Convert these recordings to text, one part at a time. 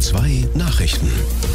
NDR2 Nachrichten.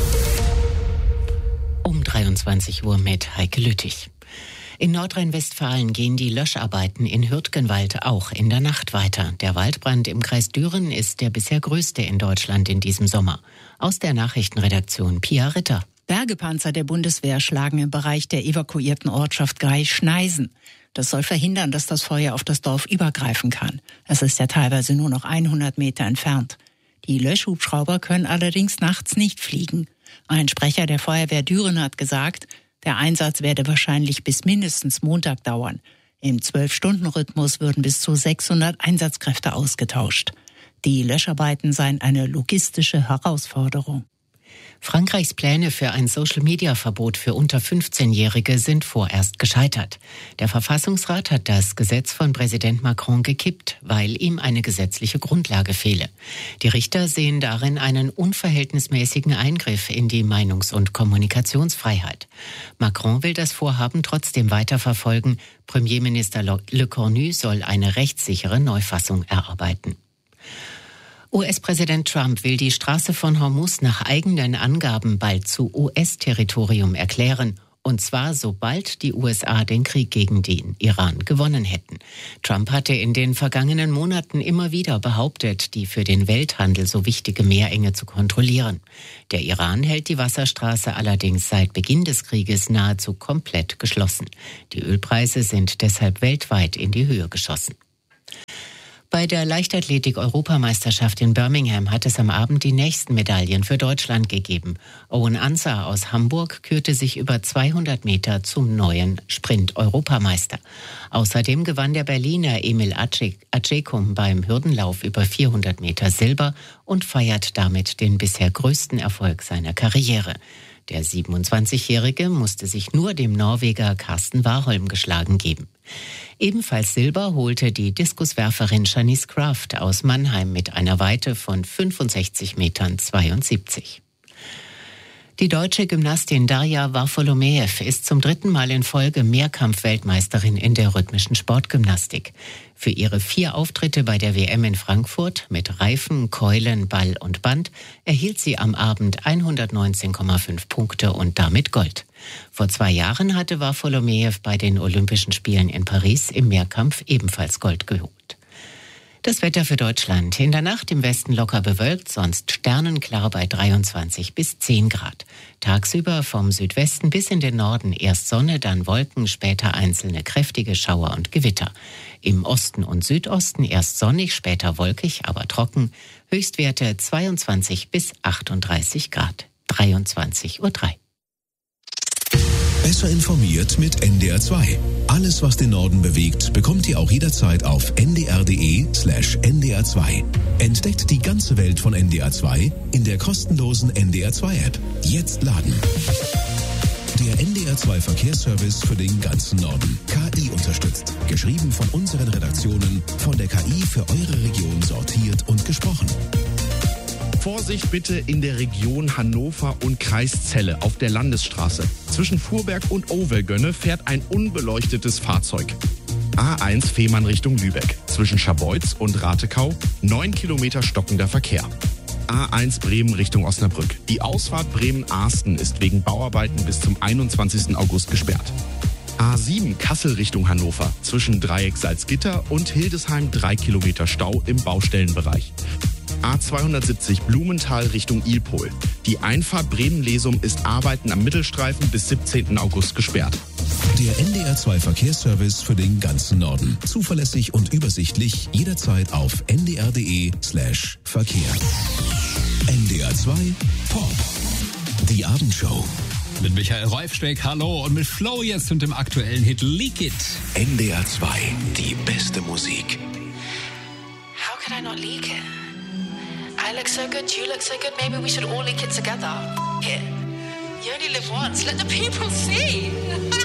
Um 23 Uhr mit Heike Lüttich. In Nordrhein-Westfalen gehen die Löscharbeiten in Hürtgenwald auch in der Nacht weiter. Der Waldbrand im Kreis Düren ist der bisher größte in Deutschland in diesem Sommer. Aus der Nachrichtenredaktion Pia Ritter. Bergepanzer der Bundeswehr schlagen im Bereich der evakuierten Ortschaft Greich-Schneisen. Das soll verhindern, dass das Feuer auf das Dorf übergreifen kann. Es ist ja teilweise nur noch 100 Meter entfernt. Die Löschhubschrauber können allerdings nachts nicht fliegen. Ein Sprecher der Feuerwehr Düren hat gesagt, der Einsatz werde wahrscheinlich bis mindestens Montag dauern. Im 12-Stunden-Rhythmus würden bis zu 600 Einsatzkräfte ausgetauscht. Die Löscharbeiten seien eine logistische Herausforderung. Frankreichs Pläne für ein Social-Media-Verbot für unter 15-Jährige sind vorerst gescheitert. Der Verfassungsrat hat das Gesetz von Präsident Macron gekippt, weil ihm eine gesetzliche Grundlage fehle. Die Richter sehen darin einen unverhältnismäßigen Eingriff in die Meinungs- und Kommunikationsfreiheit. Macron will das Vorhaben trotzdem weiterverfolgen. Premierminister Le Cornu soll eine rechtssichere Neufassung erarbeiten. US-Präsident Trump will die Straße von Hormuz nach eigenen Angaben bald zu US-Territorium erklären. Und zwar sobald die USA den Krieg gegen den Iran gewonnen hätten. Trump hatte in den vergangenen Monaten immer wieder behauptet, die für den Welthandel so wichtige Meerenge zu kontrollieren. Der Iran hält die Wasserstraße allerdings seit Beginn des Krieges nahezu komplett geschlossen. Die Ölpreise sind deshalb weltweit in die Höhe geschossen. Bei der Leichtathletik-Europameisterschaft in Birmingham hat es am Abend die nächsten Medaillen für Deutschland gegeben. Owen Ansar aus Hamburg kürte sich über 200 Meter zum neuen Sprint-Europameister. Außerdem gewann der Berliner Emil Acecum beim Hürdenlauf über 400 Meter Silber und feiert damit den bisher größten Erfolg seiner Karriere. Der 27-Jährige musste sich nur dem Norweger Karsten Warholm geschlagen geben. Ebenfalls Silber holte die Diskuswerferin Shanice Kraft aus Mannheim mit einer Weite von 65,72 Metern. Die deutsche Gymnastin Darja Varfolomeev ist zum 3. Mal in Folge Mehrkampf-Weltmeisterin in der rhythmischen Sportgymnastik. Für ihre 4 Auftritte bei der WM in Frankfurt mit Reifen, Keulen, Ball und Band erhielt sie am Abend 119,5 Punkte und damit Gold. Vor 2 Jahren hatte Varfolomeev bei den Olympischen Spielen in Paris im Mehrkampf ebenfalls Gold geholt. Das Wetter für Deutschland. In der Nacht im Westen locker bewölkt, sonst sternenklar bei 23 bis 10 Grad. Tagsüber vom Südwesten bis in den Norden erst Sonne, dann Wolken, später einzelne kräftige Schauer und Gewitter. Im Osten und Südosten erst sonnig, später wolkig, aber trocken. Höchstwerte 22 bis 38 Grad. 23:03 Uhr. Besser informiert mit NDR2. Alles, was den Norden bewegt, bekommt ihr auch jederzeit auf ndr.de/ndr2. Entdeckt die ganze Welt von NDR2 in der kostenlosen NDR2-App. Jetzt laden. Der NDR2 Verkehrsservice für den ganzen Norden. KI unterstützt. Geschrieben von unseren Redaktionen, von der KI für eure Region sortiert und gesprochen. Vorsicht bitte in der Region Hannover und Kreis Celle auf der Landesstraße. Zwischen Fuhrberg und Ovelgönne fährt ein unbeleuchtetes Fahrzeug. A1 Fehmarn Richtung Lübeck. Zwischen Scharbeutz und Ratekau 9 Kilometer stockender Verkehr. A1 Bremen Richtung Osnabrück. Die Ausfahrt Bremen-Arsten ist wegen Bauarbeiten bis zum 21. August gesperrt. A7 Kassel Richtung Hannover. Zwischen Dreieck Salzgitter und Hildesheim 3 Kilometer Stau im Baustellenbereich. A270 Blumenthal Richtung Ilpol. Die Einfahrt Bremen-Lesum ist Arbeiten am Mittelstreifen bis 17. August gesperrt. Der NDR2 Verkehrsservice für den ganzen Norden. Zuverlässig und übersichtlich jederzeit auf ndr.de/Verkehr. NDR2 Pop. Die Abendshow. Mit Michael Reufsteck, hallo, und mit Flo jetzt und dem aktuellen Hit Leak It. NDR2, die beste Musik. How could I not leak it? I look so good, you look so good, maybe we should all leak it together. Hit. You only live once, let the people see.